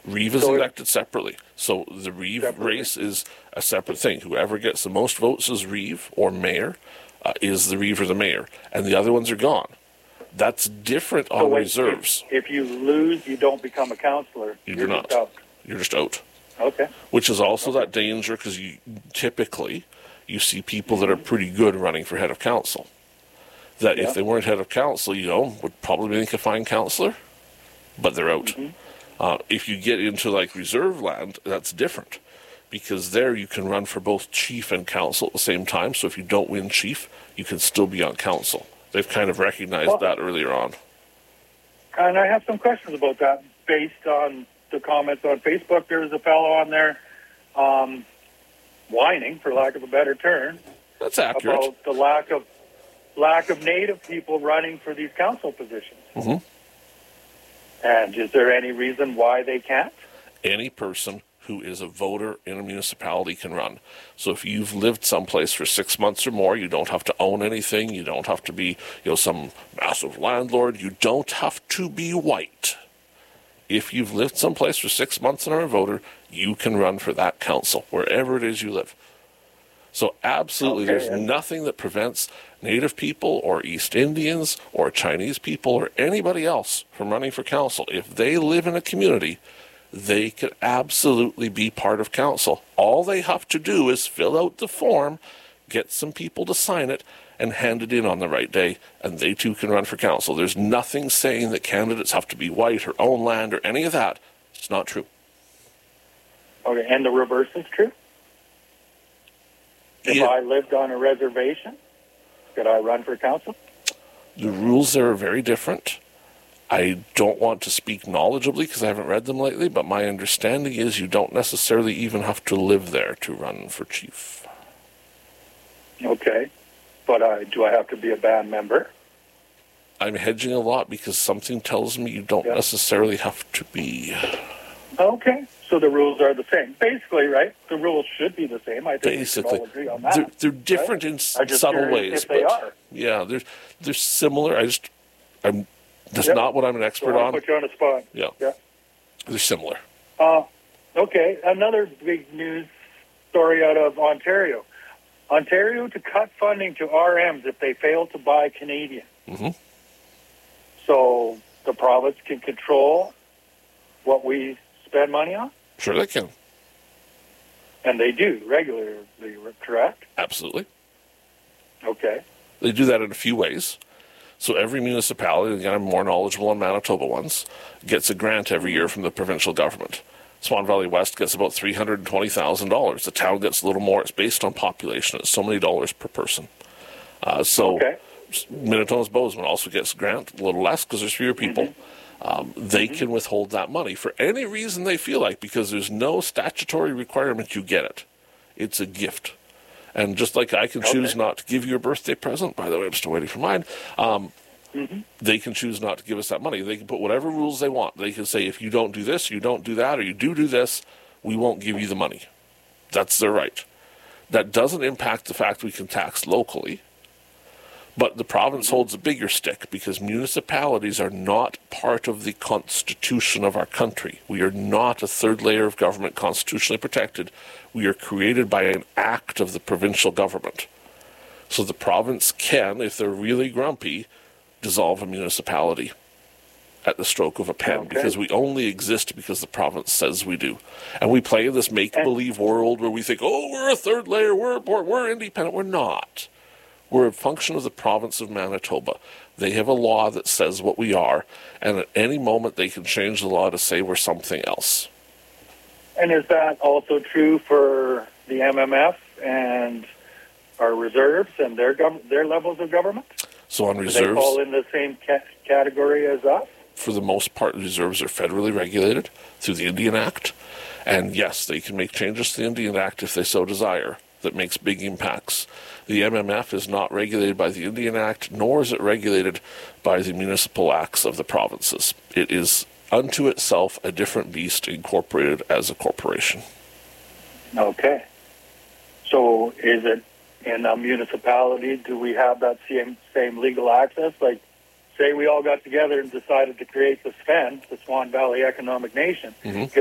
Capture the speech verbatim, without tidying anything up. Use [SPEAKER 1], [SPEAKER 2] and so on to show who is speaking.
[SPEAKER 1] Reeve is
[SPEAKER 2] So if-
[SPEAKER 1] elected separately. So the Reeve
[SPEAKER 2] Separately.
[SPEAKER 1] race is a separate thing. Whoever gets the most votes as Reeve or mayor uh, is the Reeve or the mayor. And the other ones are gone. That's different
[SPEAKER 2] So
[SPEAKER 1] on
[SPEAKER 2] wait,
[SPEAKER 1] reserves.
[SPEAKER 2] If, if you lose, you don't become a councillor.
[SPEAKER 1] You
[SPEAKER 2] You're
[SPEAKER 1] do
[SPEAKER 2] just
[SPEAKER 1] not.
[SPEAKER 2] out.
[SPEAKER 1] You're just out.
[SPEAKER 2] Okay.
[SPEAKER 1] Which is also that danger because you typically you see people that are pretty good running for head of council. That
[SPEAKER 2] Yeah.
[SPEAKER 1] if they weren't head of council, you know, would probably make a fine councillor, but they're out.
[SPEAKER 2] Mm-hmm.
[SPEAKER 1] Uh, if you get into like reserve land, that's different because there you can run for both chief and council at the same time. So if you don't win chief, you can still be on council. They've kind of recognized
[SPEAKER 2] Well,
[SPEAKER 1] that earlier on.
[SPEAKER 2] And I have some questions about that based on the comments on Facebook. There was a fellow on there um, whining, for lack of a better term,
[SPEAKER 1] That's accurate.
[SPEAKER 2] about the lack of lack of Native people running for these council positions.
[SPEAKER 1] Mm-hmm.
[SPEAKER 2] And is there any reason why they can't?
[SPEAKER 1] Any person who is a voter in a municipality can run. So if you've lived someplace for six months or more, you don't have to own anything. You don't have to be, you know, some massive landlord. You don't have to be white. If you've lived someplace for six months and are a voter, you can run for that council, wherever it is you live. So absolutely,
[SPEAKER 2] Okay,
[SPEAKER 1] there's
[SPEAKER 2] and-
[SPEAKER 1] nothing that prevents Native people or East Indians or Chinese people or anybody else from running for council. If they live in a community, they could absolutely be part of council. All they have to do is fill out the form, get some people to sign it, and hand it in on the right day, and they too can run for council. There's nothing saying that candidates have to be white or own land or any of that. It's not true.
[SPEAKER 2] Okay, and the reverse is true? If
[SPEAKER 1] Yeah.
[SPEAKER 2] I lived on a reservation, could I run for council?
[SPEAKER 1] The rules there are very different. I don't want to speak knowledgeably because I haven't read them lately, but my understanding is you don't necessarily even have to live there to run for chief.
[SPEAKER 2] Okay. But I, do I have to be a band member?
[SPEAKER 1] I'm hedging a lot because something tells me you don't
[SPEAKER 2] Yeah.
[SPEAKER 1] necessarily have to be.
[SPEAKER 2] Okay. So the rules are the same. Basically, right? The rules should be the same. I think
[SPEAKER 1] Basically,
[SPEAKER 2] we can all agree on that.
[SPEAKER 1] they're, they're different
[SPEAKER 2] right?
[SPEAKER 1] in s-
[SPEAKER 2] I'm just
[SPEAKER 1] subtle
[SPEAKER 2] curious
[SPEAKER 1] ways,
[SPEAKER 2] if they
[SPEAKER 1] but
[SPEAKER 2] are.
[SPEAKER 1] yeah, they're they're similar. I just I'm that's
[SPEAKER 2] Yep.
[SPEAKER 1] not what I'm an expert
[SPEAKER 2] So I'll
[SPEAKER 1] on.
[SPEAKER 2] put you on the spot.
[SPEAKER 1] Yeah,
[SPEAKER 2] Yeah.
[SPEAKER 1] they're similar.
[SPEAKER 2] Uh, okay. Another big news story out of Ontario. Ontario to cut funding to R Ms if they fail to buy Canadian.
[SPEAKER 1] hmm
[SPEAKER 2] So the province can control what we spend money on?
[SPEAKER 1] Sure, they can.
[SPEAKER 2] And they do regularly, correct?
[SPEAKER 1] Absolutely.
[SPEAKER 2] Okay.
[SPEAKER 1] They do that in a few ways. So every municipality, again, I'm more knowledgeable on Manitoba ones, gets a grant every year from the provincial government. Swan Valley West gets about three hundred twenty thousand dollars. The town gets a little more. It's based on population. It's so many dollars per person. Uh, so
[SPEAKER 2] Okay.
[SPEAKER 1] Minnetonka's Bozeman also gets a grant, a little less because there's fewer people.
[SPEAKER 2] Mm-hmm.
[SPEAKER 1] Um, they mm-hmm. can withhold that money for any reason they feel like because there's no statutory requirement you get it. It's a gift. And just like I can choose
[SPEAKER 2] okay.
[SPEAKER 1] not to give you a birthday present, by the way, I'm still waiting for mine, um,
[SPEAKER 2] mm-hmm.
[SPEAKER 1] they can choose not to give us that money. They can put whatever rules they want. They can say, if you don't do this, you don't do that, or you do do this, we won't give you the money. That's their right. That doesn't impact the fact we can tax locally, but the province mm-hmm. holds a bigger stick because municipalities are not part of the constitution of our country. We are not a third layer of government constitutionally protected. We are created by an act of the provincial government. So the province can, if they're really grumpy, dissolve a municipality at the stroke of a pen
[SPEAKER 2] Okay.
[SPEAKER 1] because we only exist because the province says we do. And we play in this make-believe world where we think, oh, we're a third layer, we're, we're, we're independent. We're not. We're a function of the province of Manitoba. They have a law that says what we are, and at any moment they can change the law to say we're something else.
[SPEAKER 2] And is that also true for the M M F and our reserves and their gov- their levels of government?
[SPEAKER 1] So on
[SPEAKER 2] Do
[SPEAKER 1] reserves,
[SPEAKER 2] they fall in the same ca- category as us?
[SPEAKER 1] for the most part, reserves are federally regulated through the Indian Act. And yes, they can make changes to the Indian Act if they so desire that makes big impacts. The M M F is not regulated by the Indian Act, nor is it regulated by the municipal acts of the provinces. It is unto itself a different beast incorporated as a corporation.
[SPEAKER 2] Okay. So is it in a municipality, do we have that same, same legal access? Like, say we all got together and decided to create the S V E N, the Swan Valley Economic Nation.
[SPEAKER 1] Mm-hmm.